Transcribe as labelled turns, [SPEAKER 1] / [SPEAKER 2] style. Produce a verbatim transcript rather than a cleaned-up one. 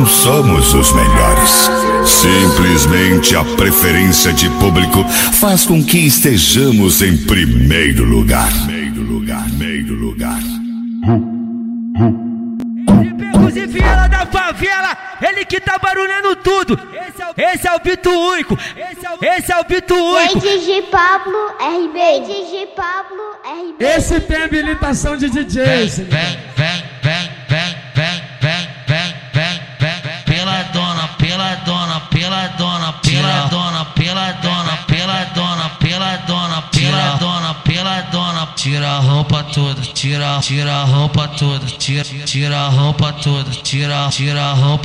[SPEAKER 1] somos os melhores. Simplesmente a preferência de público faz com que estejamos em primeiro lugar. Primeiro lugar, primeiro lugar.
[SPEAKER 2] Esse Becos e Viela da favela, ele que tá barulhando tudo. Esse é o, esse é o Bito Único. Esse é o, esse é o Bito Único.
[SPEAKER 3] D J Pablo R B. D J Pablo R B.
[SPEAKER 4] Esse tem habilitação de D J.
[SPEAKER 5] Vem, vem, vem, vem, vem, vem, vem, vem, vem, vem, pela dona, pela dona, pela dona, pela dona, pela dona, pela dona, pela dona, pela dona, pela dona, tira a roupa toda, tira, tira a roupa toda, tira, tira a roupa toda, tira, tira a roupa